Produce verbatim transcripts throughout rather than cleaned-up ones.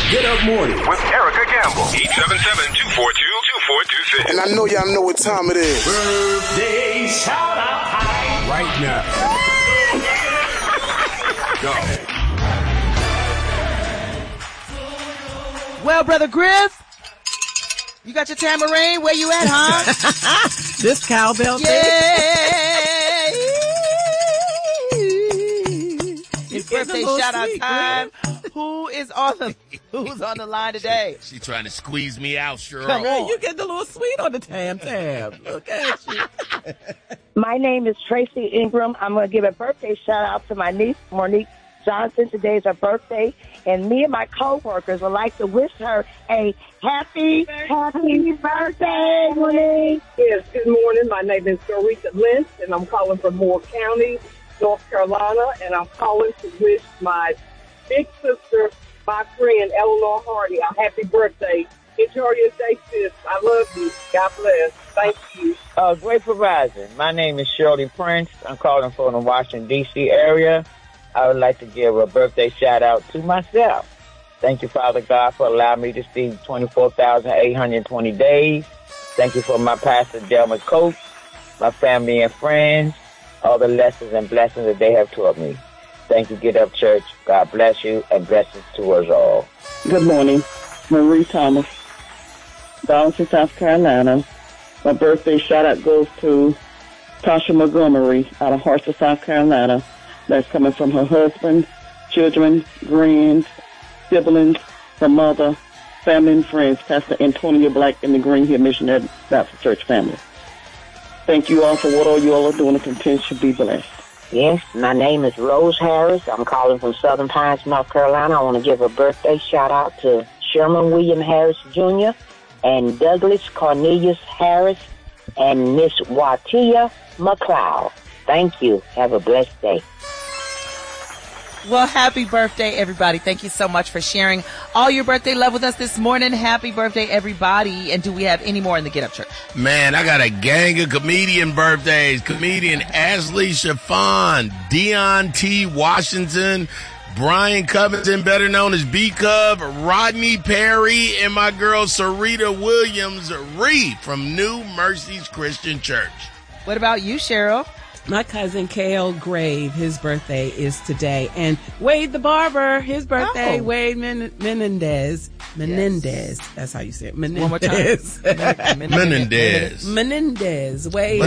Get Up Morning with Erica Gamble. eight seven seven, two four two, two four two six. And I know y'all know what time it is. Birthday shout out time right now. Go. Well, Brother Griff, you got your tambourine? Where you at, huh? This cowbell thing. Yeah. It's birthday shout out time. Who is on the Who's on the line today? She trying to squeeze me out, Cheryl. Come on. You get the little sweet on the tam tam. Look at you. My name is Tracy Ingram. I'm going to give a birthday shout out to my niece, Monique Johnson. Today is her birthday, and me and my coworkers would like to wish her a happy, happy birthday, Monique. Yes, good morning. My name is Dorita Lynch, and I'm calling from Moore County, North Carolina, and I'm calling to wish my big sister, my friend Eleanor Hardy, a happy birthday. Enjoy your day, sis. I love you. God bless. Thank you. Uh, Great Horizon. My name is Shirley Prince. I'm calling from the Washington, D C area. I would like to give a birthday shout out to myself. Thank you, Father God, for allowing me to see twenty-four thousand eight hundred twenty days. Thank you for my pastor, Delma Coach, my family and friends, all the lessons and blessings that they have taught me. Thank you, Get Up Church. God bless you and blessings to us all. Good morning. Marie Thomas, Darlington, South Carolina. My birthday shout-out goes to Tasha Montgomery out of Hartsville, South Carolina. That's coming from her husband, children, grands, siblings, her mother, family, and friends, Pastor Antonia Black and the Green Hill Missionary Baptist Church family. Thank you all for what all you all are doing and continue to be blessed. Yes, my name is Rose Harris. I'm calling from Southern Pines, North Carolina. I want to give a birthday shout-out to Sherman William Harris, Junior and Douglas Cornelius Harris and Miss Watia McLeod. Thank you. Have a blessed day. Well, happy birthday, everybody. Thank you so much for sharing all your birthday love with us this morning. Happy birthday, everybody. And do we have any more in the Get Up Church? Man, I got a gang of comedian birthdays. Comedian Ashley Chiffon, Dion T. Washington, Brian Covington, better known as B-Cub, Rodney Perry, and my girl Sarita Williams Reed from New Mercies Christian Church. What about you, Cheryl? My cousin Kale Grave, his birthday is today. And Wade the Barber, his birthday, Oh. Wade Men- Menendez. Menendez. Yes. That's how you say it. One more time. Menendez. Menendez. Menendez. Wade.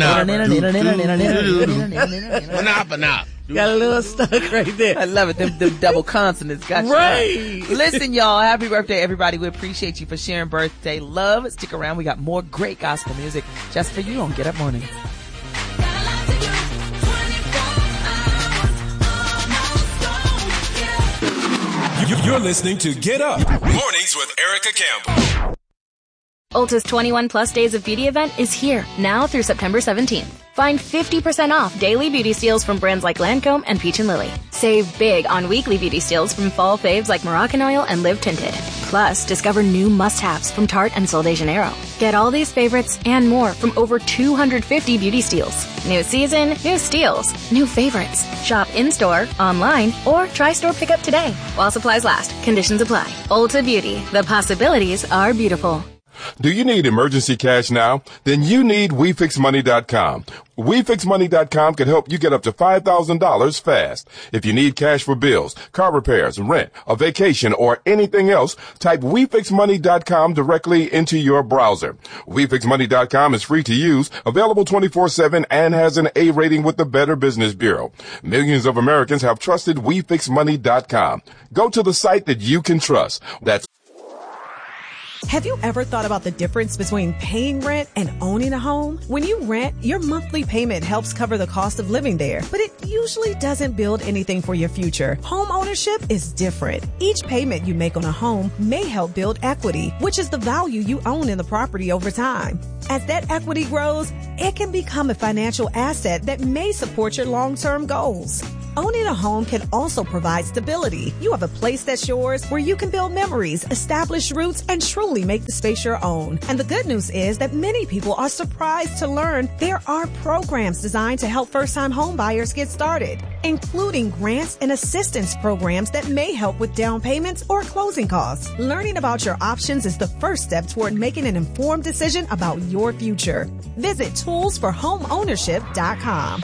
Manap. Got a little stuck right there. I love it. Them, them double consonants got you. Right. Listen, y'all. Happy birthday, everybody. We appreciate you for sharing birthday love. Stick around. We got more great gospel music just for you on Get Up Morning. You're listening to Get Up Mornings with Erica Campbell. Ulta's twenty-one plus days of beauty event is here now through September seventeenth. Find fifty percent off daily beauty steals from brands like Lancome and Peach and Lily. Save big on weekly beauty steals from fall faves like Moroccan Oil and Live Tinted. Plus, discover new must-haves from Tarte and Sol de Janeiro. Get all these favorites and more from over two hundred fifty beauty steals. New season, new steals, new favorites. Shop in-store, online, or try store pickup today. While supplies last, conditions apply. Ulta Beauty, the possibilities are beautiful. Do you need emergency cash now? Then you need We Fix Money dot com. We Fix Money dot com can help you get up to five thousand dollars fast. If you need cash for bills, car repairs, rent, a vacation, or anything else, type We Fix Money dot com directly into your browser. We Fix Money dot com is free to use, available twenty-four seven, and has an A rating with the Better Business Bureau. Millions of Americans have trusted We Fix Money dot com. Go to the site that you can trust. That's Have you ever thought about the difference between paying rent and owning a home? When you rent, your monthly payment helps cover the cost of living there, but it usually doesn't build anything for your future. Home ownership is different. Each payment you make on a home may help build equity, which is the value you own in the property over time. As that equity grows, it can become a financial asset that may support your long-term goals. owning a home can also provide stability. You have a place that's yours where you can build memories, establish roots, and truly make the space your own. And the good news is that many people are surprised to learn there are programs designed to help first-time home buyers get started, including grants and assistance programs that may help with down payments or closing costs. Learning about your options is the first step toward making an informed decision about your future. Visit tools for home ownership dot com.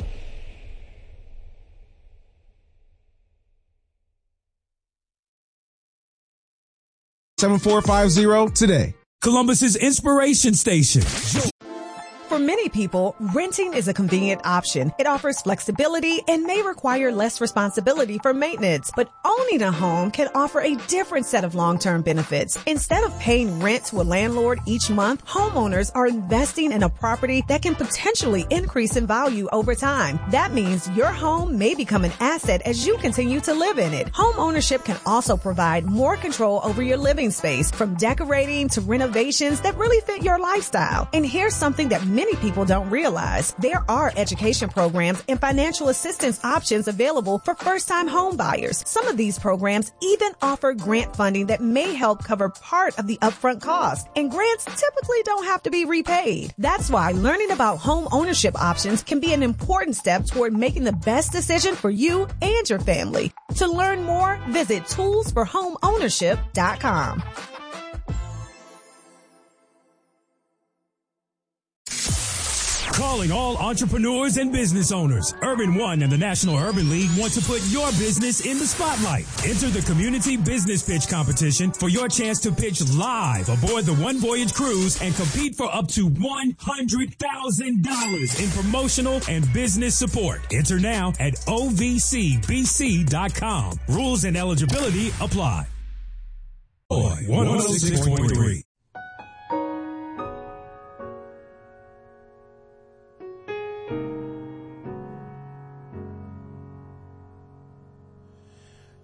seven four five zero today. Columbus's Inspiration Station. For many people, renting is a convenient option. It offers flexibility and may require less responsibility for maintenance. But owning a home can offer a different set of long-term benefits. Instead of paying rent to a landlord each month, homeowners are investing in a property that can potentially increase in value over time. That means your home may become an asset as you continue to live in it. Home ownership can also provide more control over your living space, from decorating to renovations that really fit your lifestyle. And here's something that many people don't realize. There are education programs and financial assistance options available for first-time home buyers. Some of these programs even offer grant funding that may help cover part of the upfront cost. And grants typically don't have to be repaid. That's why learning about home ownership options can be an important step toward making the best decision for you and your family. To learn more, visit tools for home ownership dot com. Calling all entrepreneurs and business owners. Urban One and the National Urban League want to put your business in the spotlight. Enter the Community Business Pitch Competition for your chance to pitch live aboard the One Voyage Cruise and compete for up to one hundred thousand dollars in promotional and business support. Enter now at O V C B C dot com. Rules and eligibility apply. one oh six point three